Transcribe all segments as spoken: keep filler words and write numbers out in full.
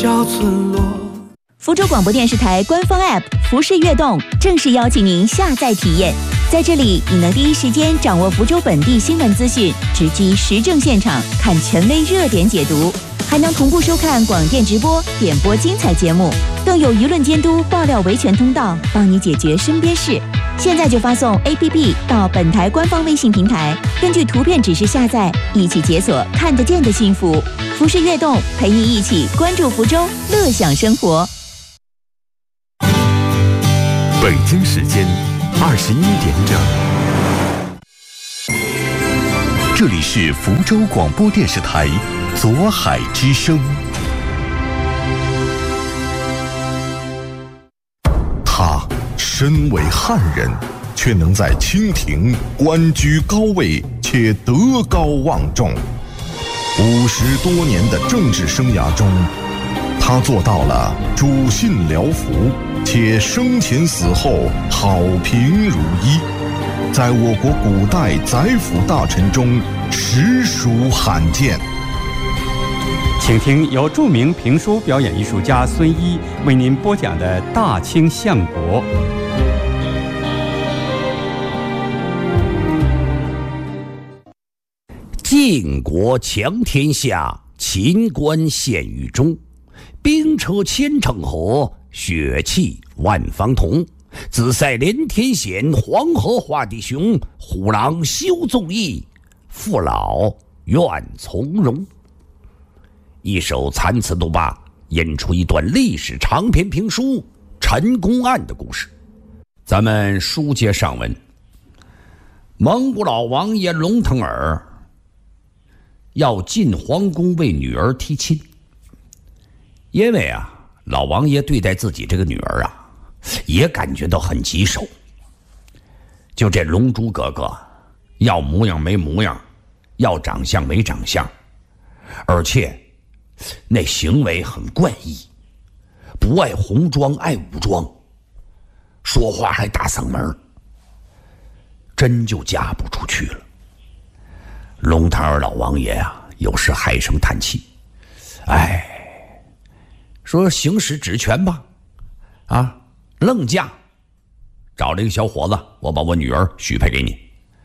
小村落。 福州广播电视台官方 App 福视悦动正式邀请您下载体验，在这里你能第一时间掌握福州本地新闻资讯，直击时政现场，看权威热点解读，还能同步收看广电直播、点播精彩节目，更有舆论监督、爆料维权通道，帮你解决身边事。现在就发送 A P P 到本台官方微信平台，根据图片指示下载，一起解锁看得见的幸福。福视悦动陪你一起关注福州，乐享生活。 北京时间二十一点整，这里是福州广播电视台左海之声。他身为汉人，却能在清廷官居高位且德高望重。五十多年的政治生涯中，他做到了主信僚服，且生前死后好评如一，在我国古代宰辅大臣中实属罕见。 请听由著名评书表演艺术家孙一为您播讲的《大清相国》。 晋国强天下，秦关陷于中，兵车千乘河，血气万方同。紫塞连天险，黄河化地雄。虎狼休纵义，父老愿从容。一首残词都罢，引出一段历史长篇评书《陈公案》的故事。咱们书接上文，蒙古老王爷龙腾尔要进皇宫为女儿提亲，因为啊，老王爷对待自己这个女儿啊，也感觉到很棘手。就这龙珠哥哥，要模样没模样，要长相没长相，而且那行为很怪异，不爱红装爱武装，说话还大嗓门，真就嫁不出去了。龙腾尔老王爷啊，有时唉声叹气，哎，说行使职权吧，啊，愣嫁，找了一个小伙子，我把我女儿许配给你。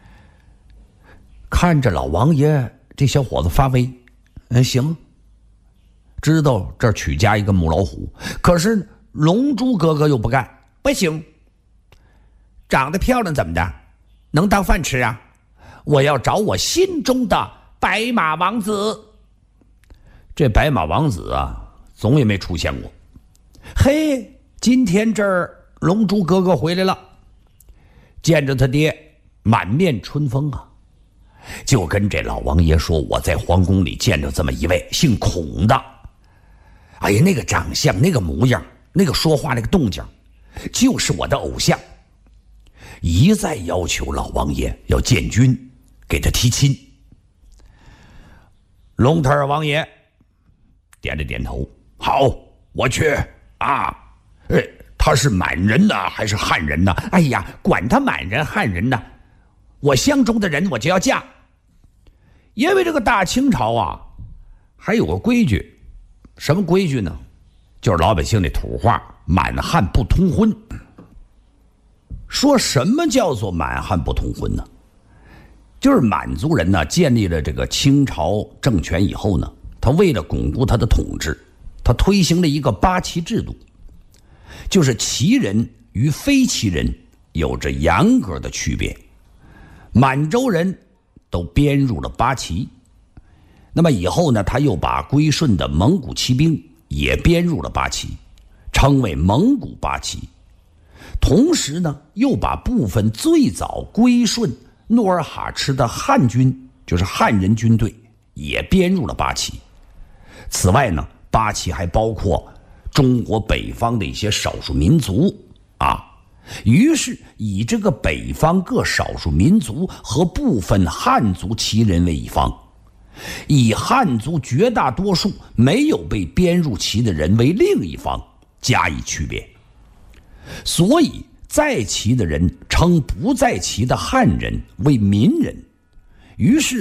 看着老王爷这小伙子发威，嗯，行，知道这儿娶嫁一个母老虎，可是龙珠哥哥又不干，不行，长得漂亮怎么的，能当饭吃啊？我要找我心中的白马王子。这白马王子啊，总也没出现过。嘿，今天这儿龙珠哥哥回来了，见着他爹，满面春风啊，就跟这老王爷说，我在皇宫里见着这么一位姓孔的，哎呀，那个长相，那个模样，那个说话，那个动静，就是我的偶像。一再要求老王爷要见君，给他提亲。龙腾尔王爷点了点头，好，我去啊。哎，他是满人呢还是汉人呢？哎呀，管他满人汉人呢，我相中的人我就要嫁。因为这个大清朝啊，还有个规矩，什么规矩呢？就是老百姓的土话，满汉不通婚。说什么叫做满汉不通婚呢？就是满族人呢建立了这个清朝政权以后呢，他为了巩固他的统治，他推行了一个八旗制度，就是旗人与非旗人有着严格的区别。满洲人都编入了八旗，那么以后呢，他又把归顺的蒙古骑兵也编入了八旗，称为蒙古八旗。同时呢，又把部分最早归顺努尔哈赤的汉军，就是汉人军队，也编入了八旗。此外呢，八旗还包括中国北方的一些少数民族啊。于是以这个北方各少数民族和部分汉族旗人为一方，以汉族绝大多数没有被编入旗的人为另一方加以区别。所以在旗的人称不在旗的汉人为民人。于是呢，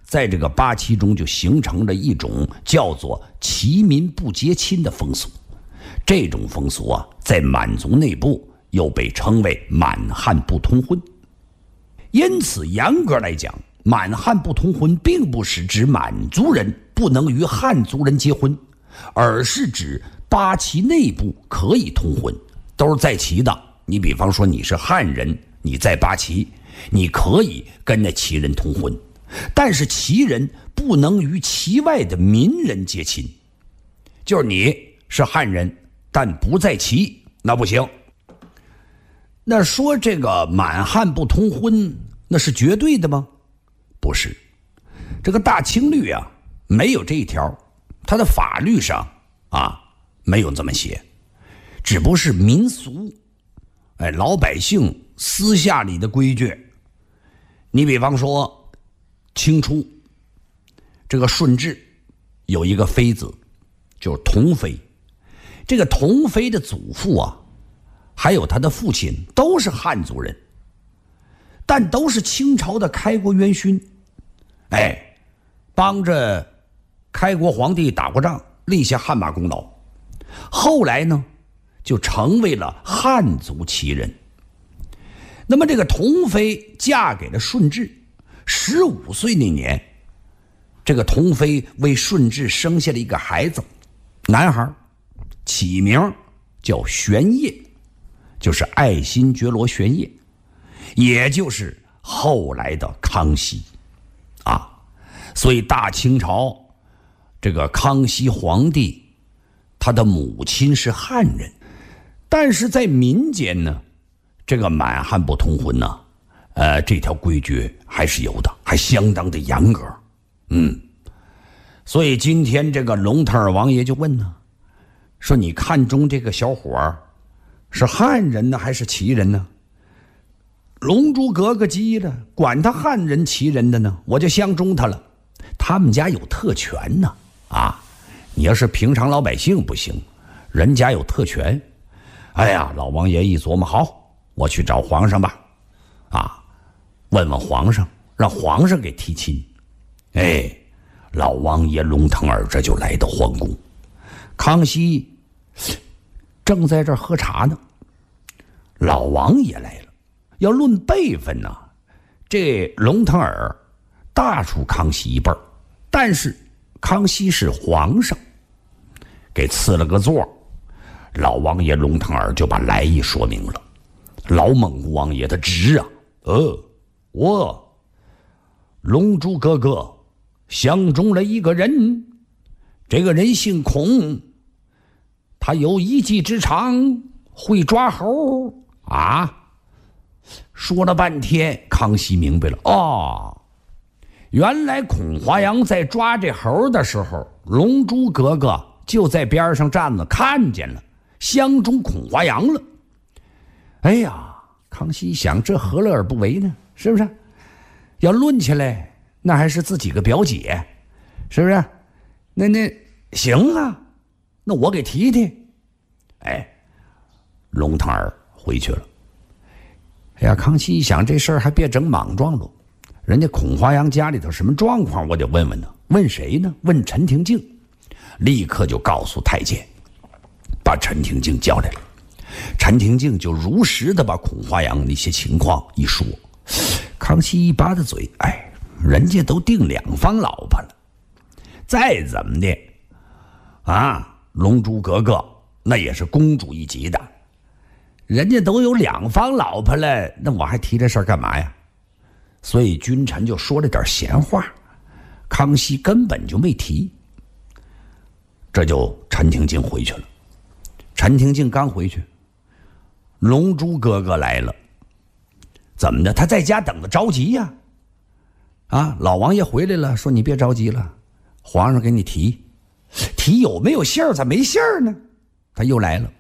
在这个八旗中就形成了一种叫做齐民不结亲的风俗。这种风俗啊，在满族内部又被称为满汉不通婚。因此严格来讲，满汉不通婚并不是指满族人不能与汉族人结婚，而是指八旗内部可以通婚，都是在旗的。你比方说你是汉人，你在八旗，你可以跟那旗人通婚，但是旗人不能与旗外的民人结亲。就是你是汉人，但不在旗，那不行。那说这个满汉不通婚，那是绝对的吗？不是，这个大清律啊，没有这一条，它的法律上啊没有这么写，只不过是民俗，哎，老百姓私下里的规矩。你比方说，清初这个顺治有一个妃子，就是童妃。这个童妃的祖父啊，还有他的父亲都是汉族人，但都是清朝的开国元勋，哎，帮着开国皇帝打过仗，立下汗马功劳。后来呢，就成为了汉族旗人。那么这个童妃嫁给了顺治，十五岁那年，这个童妃为顺治生下了一个孩子，男孩，起名叫玄烨，就是爱新觉罗玄烨，也就是后来的康熙啊。所以大清朝这个康熙皇帝，他的母亲是汉人，但是在民间呢，这个满汉不通婚呢，呃，这条规矩还是有的，还相当的严格。嗯，所以今天这个龙腾儿王爷就问呢，说你看中这个小伙是汉人呢还是旗人呢？龙珠格格急了，管他汉人旗人的呢，我就相中他了。他们家有特权呢，啊，你要是平常老百姓不行，人家有特权。哎呀，老王爷一琢磨，好，我去找皇上吧，啊，问问皇上，让皇上给提亲。哎，老王爷龙腾儿这就来到皇宫，康熙正在这儿喝茶呢，老王爷来了。要论辈分呢，这龙腾儿大出康熙一辈儿，但是康熙是皇上，给赐了个座。老王爷龙腾儿就把来意说明了。老蒙古王爷他直啊，呃，我龙珠哥哥相中了一个人，这个人姓孔，他有一技之长，会抓猴啊。说了半天，康熙明白了，哦，原来孔华阳在抓这猴的时候，龙珠格格就在边上站着，看见了，相中孔华阳了。哎呀，康熙想，这何乐而不为呢？是不是？要论起来，那还是自己个表姐，是不是？那那行啊，那我给提提。哎，龙腾儿回去了。哎呀，康熙一想，这事儿还别整莽撞了，人家孔华阳家里头什么状况，我得问问呢。问谁呢？问陈廷敬。立刻就告诉太监，把陈廷敬叫来了。陈廷敬就如实的把孔华阳那些情况一说。康熙一扒着嘴，哎，人家都定两方老婆了，再怎么的啊，龙珠格格那也是公主一级的，人家都有两方老婆了，那我还提这事儿干嘛呀？所以君臣就说了点闲话，康熙根本就没提。这就陈廷敬回去了。陈廷敬刚回去，龙珠哥哥来了。怎么的？他在家等着着急呀！啊，老王爷回来了，说你别着急了，皇上给你提，提有没有信儿？咋没信儿呢？他又来了。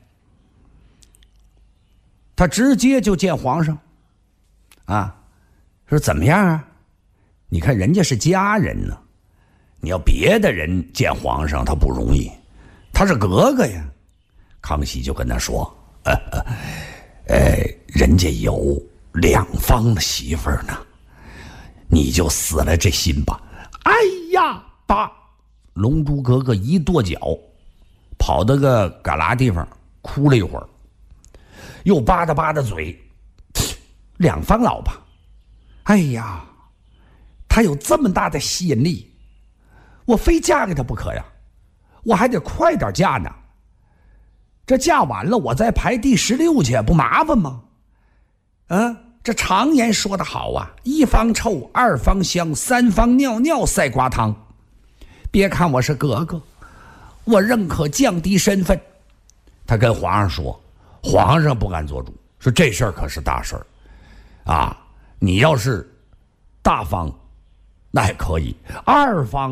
他直接就见皇上，啊，说怎么样啊？你看人家是家人呢，你要别的人见皇上他不容易，他是格格呀。康熙就跟他说，呃呃，人家有两方的媳妇儿呢，你就死了这心吧， 哎呀，爸！龙珠哥哥一跺脚，跑到个旮旯地方哭了一会儿，又吧嗒吧嗒嘴。两房老婆，哎呀，她有这么大的吸引力，我非嫁给她不可呀！我还得快点嫁呢。这嫁完了，我再排第十六去，不麻烦吗？啊，这常言说得好啊，一方臭，二方香，三方尿尿赛瓜汤。别看我是格格，我认可降低身份。他跟皇上说，皇上不敢做主，说这事儿可是大事儿啊！你要是大方，那还可以；二方